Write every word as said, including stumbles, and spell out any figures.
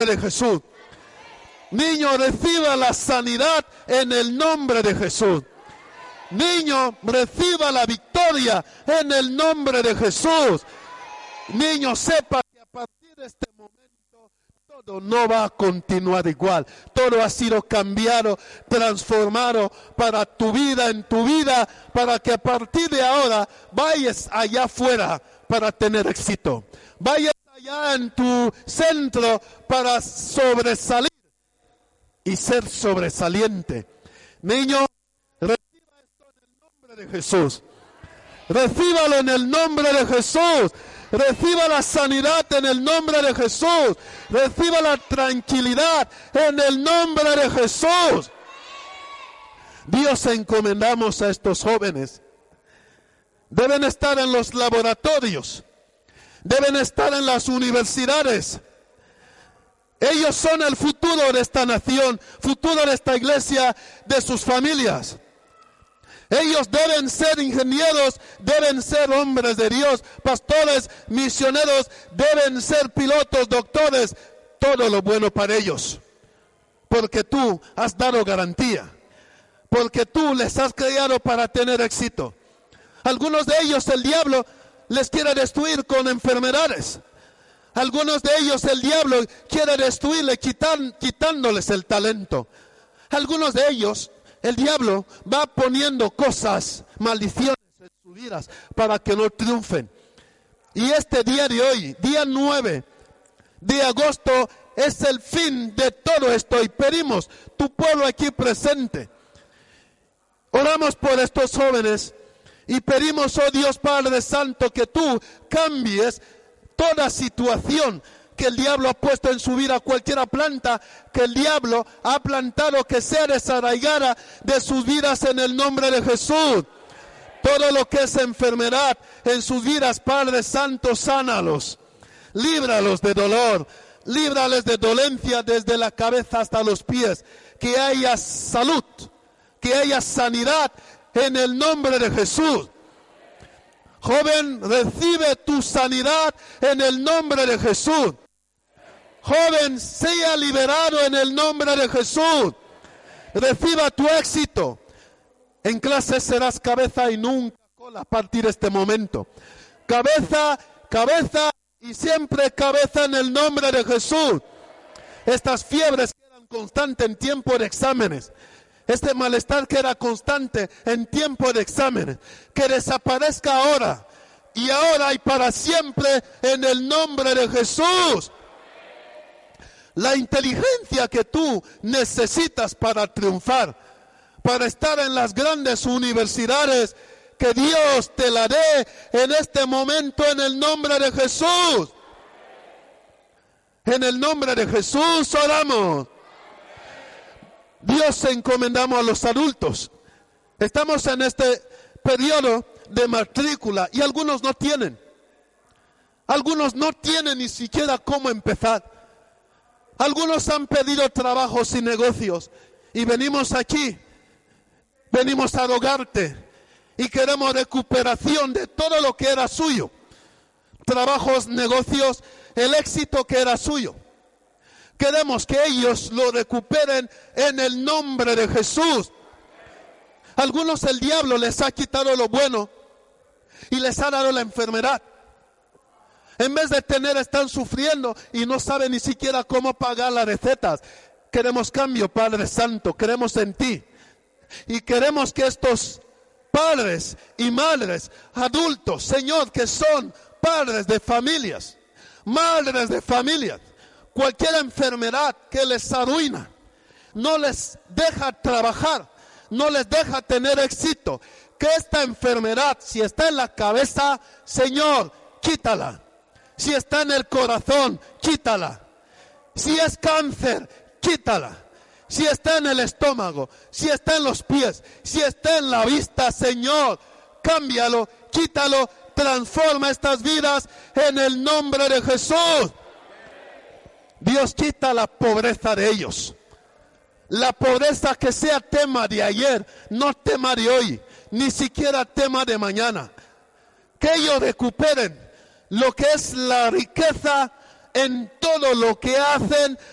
de Jesús. Niño, reciba la sanidad en el nombre de Jesús. Niño, reciba la victoria en el nombre de Jesús. Niño, sepa que a partir de este momento todo no va a continuar igual. Todo ha sido cambiado, transformado para tu vida, en tu vida, para que a partir de ahora vayas allá afuera para tener éxito. Vayas allá en tu centro para sobresalir y ser sobresaliente. Niño, reciba esto en el nombre de Jesús. Recíbalo en el nombre de Jesús. Reciba la sanidad en el nombre de Jesús. Reciba la tranquilidad en el nombre de Jesús. Dios, encomendamos a estos jóvenes. Deben estar en los laboratorios. Deben estar en las universidades. Ellos son el futuro de esta nación, futuro de esta iglesia, de sus familias. Ellos deben ser ingenieros, deben ser hombres de Dios, pastores, misioneros, deben ser pilotos, doctores, todo lo bueno para ellos. Porque tú has dado garantía, porque tú les has creado para tener éxito. Algunos de ellos el diablo les quiere destruir con enfermedades. Algunos de ellos el diablo quiere destruirle quitan, quitándoles el talento. Algunos de ellos el diablo va poniendo cosas, maldiciones en sus vidas para que no triunfen. Y este día de hoy, día nueve de agosto, es el fin de todo esto. Y pedimos, tu pueblo aquí presente, oramos por estos jóvenes y pedimos, oh Dios Padre Santo, que tú cambies toda situación que el diablo ha puesto en su vida, cualquier planta que el diablo ha plantado, que sea desarraigada de sus vidas en el nombre de Jesús. Todo lo que es enfermedad en sus vidas, Padre Santo, sánalos, líbralos de dolor, líbrales de dolencia desde la cabeza hasta los pies, que haya salud, que haya sanidad en el nombre de Jesús. Joven, recibe tu sanidad en el nombre de Jesús. Joven, sea liberado en el nombre de Jesús. Reciba tu éxito. En clase serás cabeza y nunca cola a partir de este momento. Cabeza, cabeza y siempre cabeza en el nombre de Jesús. Estas fiebres que eran constantes en tiempo de exámenes, este malestar que era constante en tiempo de exámenes, que desaparezca ahora y ahora y para siempre en el nombre de Jesús. La inteligencia que tú necesitas para triunfar, para estar en las grandes universidades, que Dios te la dé en este momento en el nombre de Jesús. En el nombre de Jesús oramos. Dios, encomendamos a los adultos. Estamos en este periodo de matrícula y algunos no tienen. Algunos no tienen ni siquiera cómo empezar. Algunos han pedido trabajos y negocios y venimos aquí, venimos a rogarte y queremos recuperación de todo lo que era suyo. Trabajos, negocios, el éxito que era suyo. Queremos que ellos lo recuperen en el nombre de Jesús. Algunos el diablo les ha quitado lo bueno y les ha dado la enfermedad. En vez de tener, están sufriendo y no saben ni siquiera cómo pagar las recetas. Queremos cambio, Padre Santo, creemos en ti. Y queremos que estos padres y madres, adultos, Señor, que son padres de familias, madres de familias, cualquier enfermedad que les arruina, no les deja trabajar, no les deja tener éxito, que esta enfermedad, si está en la cabeza, Señor, quítala. Si está en el corazón, quítala. Si es cáncer, quítala. Si está en el estómago, si está en los pies, si está en la vista, Señor, cámbialo, quítalo, transforma estas vidas en el nombre de Jesús. Dios, quita la pobreza de ellos. La pobreza que sea tema de ayer, no tema de hoy, ni siquiera tema de mañana. Que ellos recuperen lo que es la riqueza en todo lo que hacen,